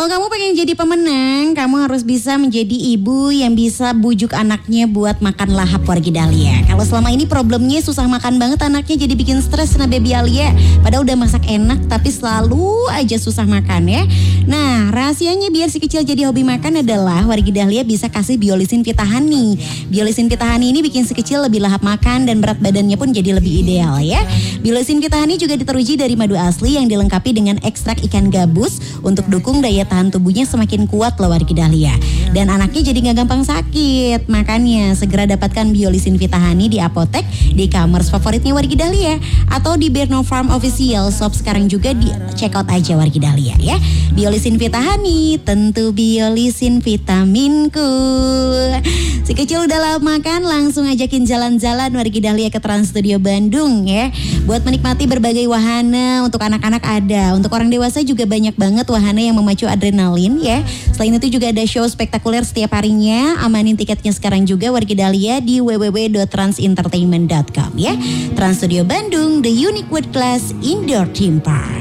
Kalau kamu pengen jadi pemenang, kamu harus bisa menjadi ibu yang bisa bujuk anaknya buat makan lahap Wargi Dahlia. Kalau selama ini problemnya susah makan banget anaknya, jadi bikin stres sama Baby Alia. Padahal udah masak enak tapi selalu aja susah makan ya. Nah, rahasianya biar si kecil jadi hobi makan adalah Wargi Dahlia bisa kasih Biolisin Vitahani. Biolisin Vitahani ini bikin si kecil lebih lahap makan dan berat badannya pun jadi lebih ideal ya. Biolisin Vitahani juga diteruji dari madu asli yang dilengkapi dengan ekstrak ikan gabus untuk dukung daya tahan tubuhnya semakin kuat loh Wargi Dahlia. Dan anaknya jadi gak gampang sakit. Makanya segera dapatkan Biolisin Vitahani di apotek, di e-commerce favoritnya Wargi Dahlia, atau di Berno Farm Official Shop. Sekarang juga di check out aja Wargi Dahlia ya. Biolisin Vitahani, tentu Biolisin vitaminku. Si kecil udah lahap makan, langsung ajakin jalan-jalan Wargi Dahlia ke Trans Studio Bandung ya. Buat menikmati berbagai wahana, untuk anak-anak ada, untuk orang dewasa juga banyak banget wahana yang memacu adrenalin ya. Selain itu juga ada show spektakuler setiap harinya. Amanin tiketnya sekarang juga Wargi Dahlia di www.transentertainment.com ya. Trans Studio Bandung, the unique world class indoor theme park.